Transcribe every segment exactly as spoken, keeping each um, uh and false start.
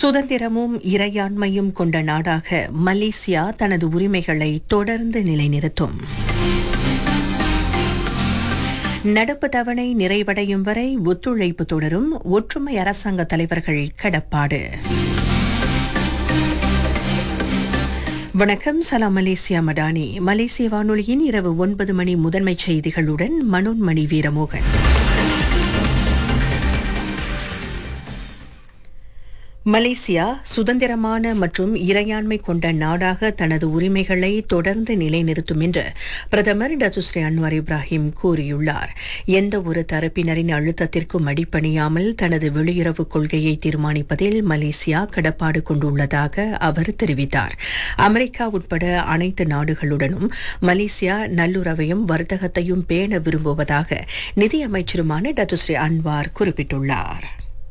சுதந்திரமும் இறையாண்மையும் கொண்ட நாடாக மலேசியா தனது உரிமைகளை தொடர்ந்து நிலைநிறுத்தும். நடப்பு தவணை நிறைவடையும் வரை ஒத்துழைப்பு தொடரும். ஒற்றுமை அரசாங்க தலைவர்கள் கடப்பாடு. வணக்கம். சலாம் மலேசியா மடானி. மலேசிய வானொலியின் இரவு ஒன்பது மணி முதன்மை செய்திகளுடன் மனோன்மணி வீரமோகன். மலேசியா சுதந்திரமான மற்றும் இறையாண்மை கொண்ட நாடாக தனது உரிமைகளை தொடர்ந்து நிலைநிறுத்தும் என்று பிரதமர் டத்துஸ்ரீ அன்வார் இப்ராஹிம் கூறியுள்ளார். எந்த ஒரு தரப்பினரின் அழுத்தத்திற்கும் அடிபணியாமல் தனது வெளியுறவு கொள்கையை தீர்மானிப்பதில் மலேசியா கடப்பாடு கொண்டுள்ளதாக அவர் தெரிவித்தார். அமெரிக்கா உட்பட அனைத்து நாடுகளுடனும் மலேசியா நல்லுறவையும் வர்த்தகத்தையும் பேண விரும்புவதாக நிதியமைச்சருமான டத்துஸ்ரீ அன்வார் குறிப்பிட்டுள்ளார்.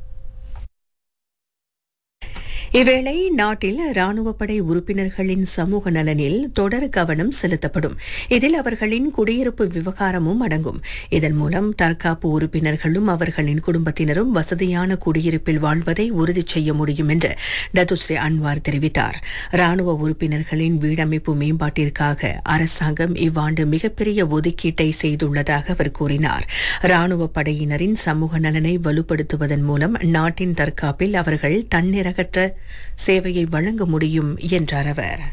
இவ்வேளை நாட்டில் ராணுவப்படை உறுப்பினர்களின் சமூக நலனில் தொடர் கவனம் செலுத்தப்படும். இதில் அவர்களின் குடியிருப்பு விவகாரமும் அடங்கும். இதன் மூலம் தற்காப்பு உறுப்பினர்களும் அவர்களின் குடும்பத்தினரும் வசதியான குடியிருப்பில் வாழ்வதை உறுதி செய்ய முடியும் என்று டத்துஸ்ரீ அன்வார் தெரிவித்தார். ராணுவ உறுப்பினர்களின் வீடமைப்பு மேம்பாட்டிற்காக அரசாங்கம் இவ்வாண்டு மிகப்பெரிய ஒதுக்கீட்டை செய்துள்ளதாக அவர் கூறினார். ராணுவ படையினரின் சமூக நலனை வலுப்படுத்துவதன் மூலம் நாட்டின் தற்காப்பில் அவர்கள் தன்னிறகற்ற சேவையை வழங்க முடியும் என்றார் அவர்.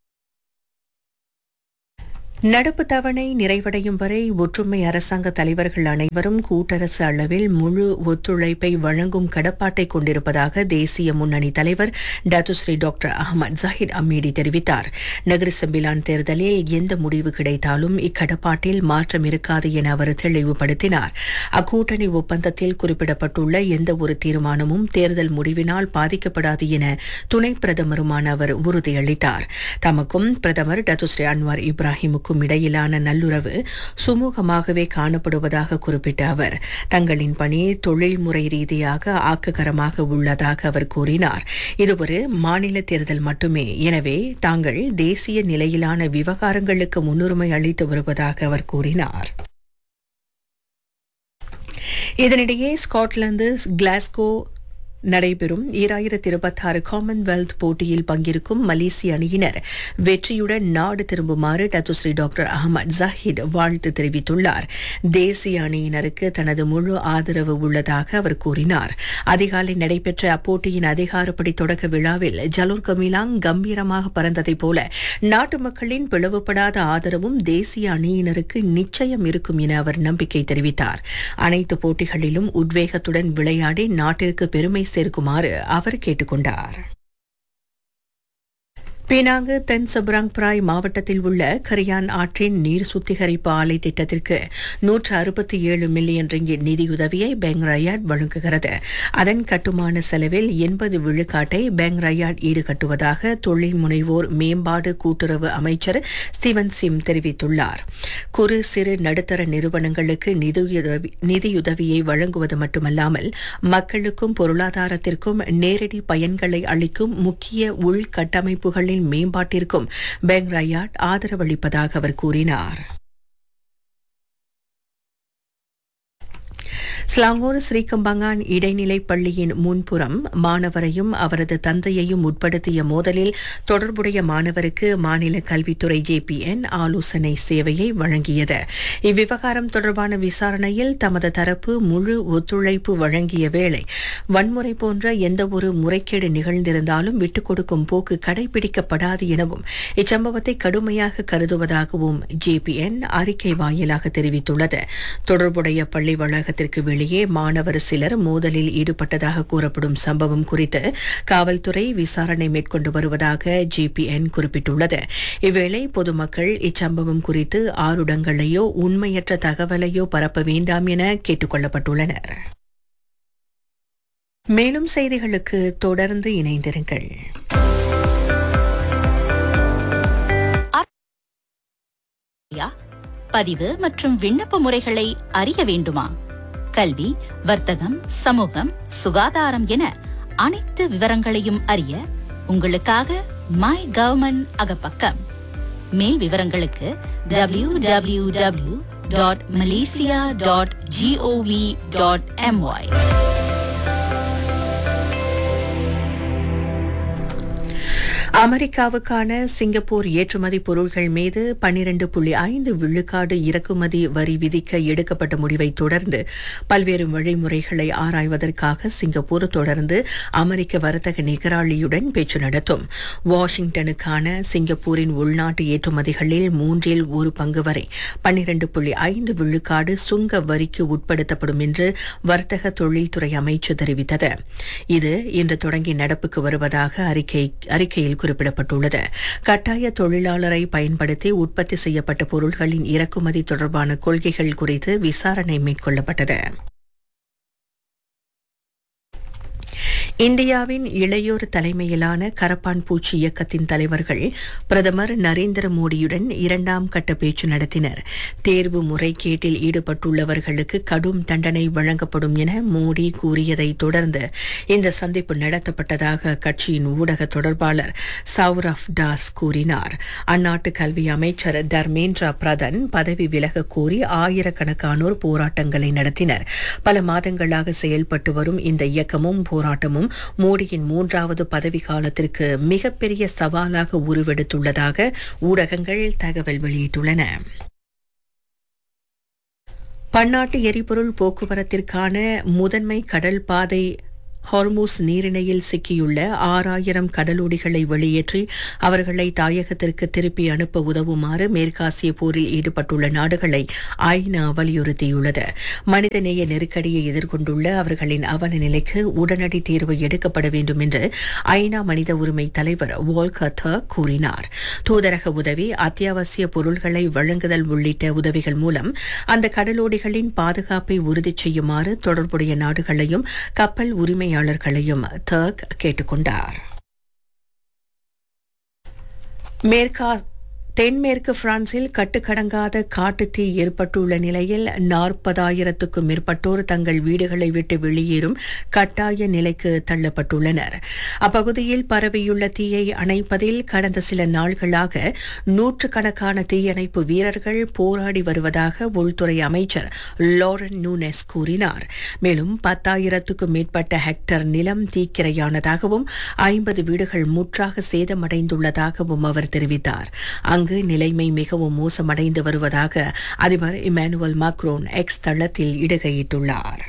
நடப்பு தவணை நிறைவடையும் வரை ஒற்றுமை அரசாங்க தலைவர்கள் அனைவரும் கூட்டரசு அளவில் முழு ஒத்துழைப்பை வழங்கும் கடப்பாட்டை கொண்டிருப்பதாக தேசிய முன்னணி தலைவர் Datuk Seri doctor Ahmad Zahid Hamidi தெரிவித்தார். நகர செம்பிலான் தேர்தலில் எந்த முடிவு கிடைத்தாலும் இக்கடப்பாட்டில் மாற்றம் இருக்காது என அவர் தெளிவுபடுத்தினார். அக்கூட்டணி ஒப்பந்தத்தில் குறிப்பிடப்பட்டுள்ள எந்த ஒரு தீர்மானமும் தேர்தல் முடிவினால் பாதிக்கப்படாது என துணை பிரதமருமான அவர் உறுதியளித்தார். தமக்கும் பிரதமர் டத்துஸ்ரீ அன்வார் இப்ராஹிமுக்கும் இடையிலான நல்லுறவு சுமூகமாகவே காணப்படுவதாக குறிப்பிட்ட அவர் தங்களின் பணி தொழில்முறை ரீதியாக ஆக்ககரமாக உள்ளதாக அவர் கூறினார். இது ஒரு மாநில தேர்தல் மட்டுமே, எனவே தாங்கள் தேசிய நிலையிலான விவகாரங்களுக்கு முன்னுரிமை அளித்து வருவதாக அவர் கூறினார். இதனிடையே ஸ்காட்லாந்து கிளாஸ்கோ நடைபெறும் ஈராயிரத்தி இருபத்தி ஆறு காமன்வெல்த் போட்டியில் பங்கேற்கும் மலேசிய அணியினர் வெற்றியுடன் நாடு திரும்புமாறு டத்துஸ்ரீ டாக்டர் அஹ்மத் ஜாஹித் வாழ்த்து தெரிவித்துள்ளார். தேசிய அணியினருக்கு தனது முழு ஆதரவு உள்ளதாக அவர் கூறினார். அதிகாலை நடைபெற்ற அப்போட்டியின் அதிகாரப்படி தொடக்க விழாவில் ஜலோர் கமிலாங் கம்பீரமாக பறந்ததைப் போல நாட்டு மக்களின் பிளவுபடாத ஆதரவும் தேசிய அணியினருக்கு நிச்சயம் இருக்கும் என அவர் நம்பிக்கை தெரிவித்தார். அனைத்து போட்டிகளிலும் உத்வேகத்துடன் விளையாடி நாட்டிற்கு பெருமை சேர்க்குமாறு அவர் கேட்டுக்கொண்டார். பீனாங்கு தென் சப்ராங் பிராய் மாவட்டத்தில் உள்ள கரியான் ஆற்றின் நீர் சுத்திகரிப்பு ஆலை திட்டத்திற்கு நூற்று அறுபத்தி ஏழு மில்லியன் ரிங்கிட் நிதியுதவியை பேங்க் ரயாட் வழங்குகிறது. அதன் கட்டுமான செலவில் எண்பது விழுக்காட்டை பேங்க் ரயாட் ஈடுகட்டுவதாக தொழில் முனைவோர் மேம்பாடு கூட்டுறவு அமைச்சர் ஸ்டீவன் சிம் தெரிவித்துள்ளார். குறு சிறு நடுத்தர நிறுவனங்களுக்கு நிதியுதவி நிதியுதவியை வழங்குவது மட்டுமல்லாமல் மக்களுக்கும் பொருளாதாரத்திற்கும் நேரடி பயன்களை அளிக்கும் முக்கிய உள்கட்டமைப்புகளின் மேம்பாட்டிற்கும் பேங்க் ரயாட் ஆதரவளிப்பதாக அவர் கூறினார். ஸ்லாங்கூர் ஸ்ரீகம்பங்கான் இடைநிலை பள்ளியின் முன்புறம் மாணவரையும் அவரது தந்தையையும் உட்படுத்திய மோதலில் தொடர்புடைய மாணவருக்கு மாநில கல்வித்துறை ஜேபிஎன் ஆலோசனை சேவையை வழங்கியது. இவ்விவகாரம் தொடர்பான விசாரணையில் தமது தரப்பு முழு ஒத்துழைப்பு வழங்கிய வேளை வன்முறை போன்ற எந்தவொரு முறைகேடு நிகழ்ந்திருந்தாலும் விட்டுக் கொடுக்கும் போக்கு கடைபிடிக்கப்படாது எனவும் இச்சம்பவத்தை கடுமையாக கருதுவதாகவும் ஜேபிஎன் அறிக்கை வாயிலாக தெரிவித்துள்ளது. தொடர்புடைய பள்ளி வளாகத்திற்கு வெளியே மாணவர் சிலர் மோதலில் ஈடுபட்டதாக கூறப்படும் சம்பவம் குறித்து காவல்துறை விசாரணை மேற்கொண்டு வருவதாக ஜேபிஎன் குறிப்பிட்டுள்ளது. இவ்வேளை பொதுமக்கள் இச்சம்பவம் குறித்து ஆருடங்களையோ உண்மையற்ற தகவலையோ பரப்ப வேண்டாம் என கேட்டுக் கொள்ளப்பட்டுள்ளனர். மேலும் செய்திகளுக்கு தொடர்ந்து இணைந்திருங்கள். பதிவு மற்றும் விண்ணப்ப முறைகளை அறிய வேண்டுமா? கல்வி, வர்த்தகம், சமூகம், சுகாதாரம் என அனைத்து விவரங்களையும் அறிய உங்களுக்காக மை கவர்மெண்ட் அகப்பக்கம். மேல் விவரங்களுக்கு W W W dot Malaysia dot gov dot MY. அமெரிக்காவுக்கான Singapore ஏற்றுமதி பொருட்கள் மீது பன்னிரண்டு புள்ளி ஐந்து விழுக்காடு இறக்குமதி வரி விதிக்க எடுக்கப்பட்ட முடிவை தொடர்ந்து பல்வேறு வழிமுறைகளை ஆராய்வதற்காக சிங்கப்பூர் தொடர்ந்து அமெரிக்க வர்த்தக நிகராளியுடன் பேச்சு நடத்தும். வாஷிங்டனுக்கான சிங்கப்பூரின் உள்நாட்டு ஏற்றுமதிகளில் மூன்றில் ஒரு பங்கு வரை பன்னிரண்டு புள்ளி ஐந்து விழுக்காடு சுங்க வரிக்கு உட்படுத்தப்படும் என்று வர்த்தக தொழில்துறை அமைச்சு தெரிவித்தது. இது இன்று தொடங்கி நடப்புக்கு வருவதாக அறிக்கை அறிக்கையில் குறிப்பிடப்பட்டுள்ளது. கட்டாய தொழிலாளரை பயன்படுத்தி உற்பத்தி செய்யப்பட்ட பொருட்களின் இறக்குமதி தொடர்பான கொள்கைகள் குறித்து விசாரணை மேற்கொள்ளப்பட்டது. இந்தியாவின் இளையோர் தலைமையிலான கரப்பான் பூச்சி இயக்கத்தின் தலைவர்கள் பிரதமர் நரேந்திர மோடியுடன் இரண்டாம் கட்ட பேச்சு நடத்தினர். தேர்வு முறைகேட்டில் ஈடுபட்டுள்ளவர்களுக்கு கடும் தண்டனை வழங்கப்படும் என மோடி கூறியதை தொடர்ந்து இந்த சந்திப்பு நடத்தப்பட்டதாக கட்சியின் ஊடக தொடர்பாளர் சௌரவ் தாஸ் கூறினார். அந்நாட்டு கல்வி அமைச்சர் தர்மேந்திர பிரதான் பதவி விலக கோரி ஆயிரக்கணக்கானோர் போராட்டங்களை நடத்தினர். பல மாதங்களாக செயல்பட்டு வரும் இந்த இயக்கமும் போராட்டமும் மோடியின் மூன்றாவது பதவி காலத்திற்கு மிகப்பெரிய சவாலாக உருவெடுத்துள்ளதாக ஊடகங்கள் தகவல் வெளியிட்டுள்ளன. பன்னாட்டு எரிபொருள் போக்குவரத்திற்கான முதன்மை கடல் பாதை ஹார்மூஸ் நீரிணையில் சிக்கியுள்ள ஆறாயிரம் கடலோடிகளை வெளியேற்றி அவர்களை தாயகத்திற்கு திருப்பி அனுப்ப உதவுமாறு மேற்காசிய போரில் ஈடுபட்டுள்ள நாடுகளை ஐநா வலியுறுத்தியுள்ளது. மனிதநேய நெருக்கடியை எதிர்கொண்டுள்ள அவர்களின் அவல நிலைக்கு உடனடி தீர்வு எடுக்கப்பட வேண்டும் என்று ஐநா மனித உரிமை தலைவர் வால்கர் டர்க் கூறினார். தூதரக உதவி, அத்தியாவசிய பொருள்களை வழங்குதல் உள்ளிட்ட உதவிகள் மூலம் அந்த கடலோடிகளின் பாதுகாப்பை உறுதி செய்யுமாறு தொடர்புடைய நாடுகளையும் கப்பல் உரிமையாளர்களையும் டர்க் கேட்டுக்கொண்டார். மேற்கா தென்மேற்கு பிரான்சில் கட்டுக்கடங்காத காட்டுத்தீ ஏற்பட்டுள்ள நிலையில் நாற்பதாயிரத்துக்கும் மேற்பட்டோர் தங்கள் வீடுகளை விட்டு வெளியேறும் கட்டாய நிலைக்கு தள்ளப்பட்டுள்ளனர். அப்பகுதியில் பரவியுள்ள தீயை அணைப்பதில் கடந்த சில நாள்களாக நூற்றுக்கணக்கான தீயணைப்பு வீரர்கள் போராடி வருவதாக உள்துறை அமைச்சர் லாரன் நூனெஸ் கூறினார். மேலும் பத்தாயிரத்துக்கும் மேற்பட்ட ஹெக்டர் நிலம் தீக்கிரையானதாகவும் ஐம்பது வீடுகள் முற்றாக சேதமடைந்துள்ளதாகவும் அவர் தெரிவித்தார். அங்கு நிலைமை மிகவும் மோசமடைந்து வருவதாக அதிபர் இமானுவேல் மாக்ரோன் எக்ஸ் தளத்தில் இடுகையிட்டுள்ளார்.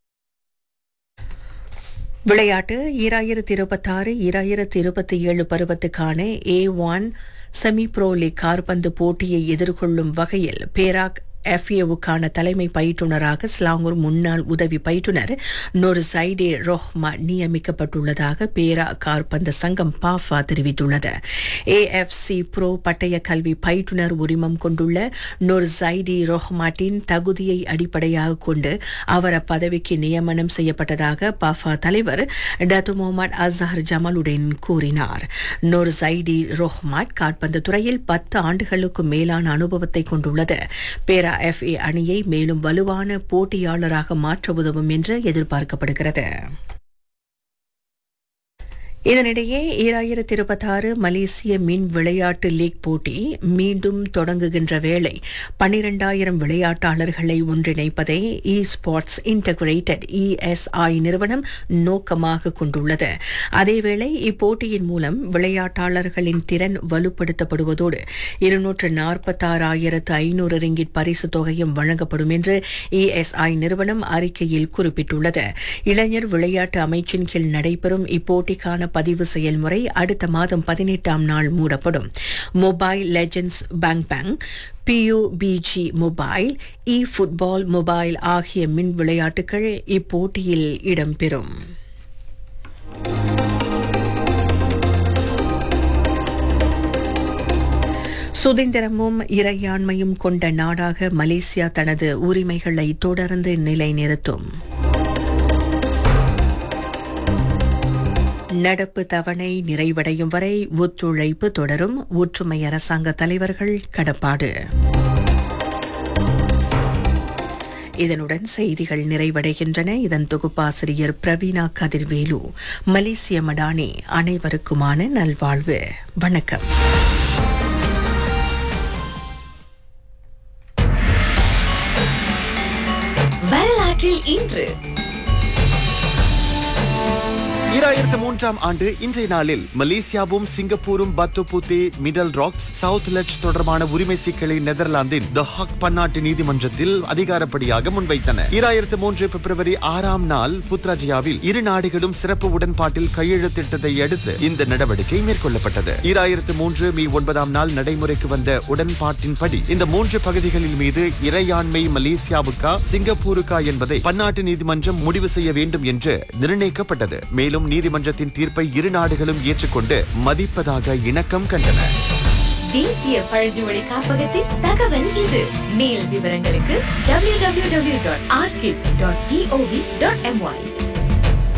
விளையாட்டு ஈராயிரத்தி இருபத்தாறு ஈராயிரத்தி இருபத்தி ஏழு பருவத்துக்கான ஏ ஒன் செமி ப்ரோ லீக் கால்பந்து போட்டியை எதிர்கொள்ளும் வகையில் பேராக் எஃப்ஏவுக்கான தலைமை பயிற்றுநராக ஸ்லாங்கூர் முன்னாள் உதவி பயிற்றுநர் நொர்சைடே ரோஹ்மா நியமிக்கப்பட்டுள்ளதாக பேரா கால்பந்து சங்கம் பாஃபா தெரிவித்துள்ளது. ஏஎஃப்சி ப்ரோ பட்டய கல்வி பயிற்றுநர் உரிமம் கொண்டுள்ள நொர்சைடி ரோஹ்மாட்டின் தகுதியை அடிப்படையாக கொண்டு அவர் அப்பதவிக்கு நியமனம் செய்யப்பட்டதாக பாஃபா தலைவர் டத்து முகமது அஸ்ஹர் ஜமாலுடன் கூறினார். நொர்சைடி ரோஹ்மாட் கால்பந்து துறையில் பத்து ஆண்டுகளுக்கு மேலான அனுபவத்தை கொண்டுள்ளது. பேரா எஃப்ஏ அணியை மேலும் வலுவான போட்டியாளராக மாற்ற உதவும் என்று எதிர்பார்க்கப்படுகிறது. இதனிடையே ஈராயிரத்தி இருபத்தாறு மலேசிய மின் விளையாட்டு லீக் போட்டி மீண்டும் தொடங்குகின்ற வேளை பன்னிரண்டாயிரம் விளையாட்டாளர்களை ஒன்றிணைப்பதை இ ஸ்போர்ட்ஸ் இன்டகிரேட்டட் இஎஸ்ஐ நிறுவனம் நோக்கமாக கொண்டுள்ளது. அதேவேளை இப்போட்டியின் மூலம் விளையாட்டாளர்களின் திறன் வலுப்படுத்தப்படுவதோடு இருநூற்று நாற்பத்தாறாயிரத்து ஐநூறு ரிங்கிட் பரிசு தொகையும் வழங்கப்படும் என்று இஎஸ்ஐ நிறுவனம் அறிக்கையில் குறிப்பிட்டுள்ளது. இளைஞர் விளையாட்டு அமைச்சின் கீழ் நடைபெறும் இப்போட்டிக்கான பதிவு செயல்முறை அடுத்த மாதம் பதினெட்டாம் நாள் மூடப்படும். Mobile legends bang bang, PUBG mobile, இ ஃபுட்பால் மொபைல் ஆகிய மின் விளையாட்டுகள் இப்போட்டியில் இடம்பெறும். சுதந்திரமும் இறையாண்மையும் கொண்ட நாடாக மலேசியா தனது உரிமைகளை தொடர்ந்து நிலைநிறுத்தும். நடப்பு தவணை நிறைவடையும் வரை ஒத்துழைப்பு தொடரும். ஒற்றுமை அரசாங்க தலைவர்கள் கடப்பாடு. இதனுடன் செய்திகள் நிறைவடைகின்றன. இதன் தொகுப்பாசிரியர் பிரவீணா கதிர்வேலு. மலேசிய மடானி அனைவருக்குமான நல்வாழ்வு. வணக்கம். வரலாற்றில் இன்று ஈராயிரத்து மூன்றாம் ஆண்டு இன்றைய நாளில் மலேசியாவும் சிங்கப்பூரும் பத்து புத்தே மிடல் ராக்ஸ் சவுத் லெட்ஜ் தொடர்பான உரிமை சிக்கலை நெதர்லாந்தின் தி ஹாக் பன்னாட்டு நீதிமன்றத்தில் அதிகாரப்படியாக முன்வைத்தன. ஈராயிரத்து மூன்று பிப்ரவரி ஆறாம் நாள் புத்ராஜியாவில் இரு நாடுகளும் சிறப்பு உடன்பாட்டில் கையெழுத்திட்டதை அடுத்து இந்த நடவடிக்கை மேற்கொள்ளப்பட்டது. ஈராயிரத்து மூன்று மே ஒன்பதாம் நாள் நடைமுறைக்கு வந்த உடன்பாட்டின்படி இந்த மூன்று பகுதிகளில் மீது இறையாண்மை மலேசியாவுக்கா சிங்கப்பூருக்கா என்பதை பன்னாட்டு நீதிமன்றம் முடிவு செய்ய வேண்டும் என்று நிர்ணயிக்கப்பட்டது. மேலும் நீதிமன்றத்தின் தீர்ப்பை இரு நாடுகளும் ஏற்றுக்கொண்டு மதிப்பதாக இணக்கம் கண்டன. தேசிய பழங்குடி காப்பகத்தின் தகவல் இது. மேல் விவரங்களுக்கு W W W dot archive dot gov dot MY.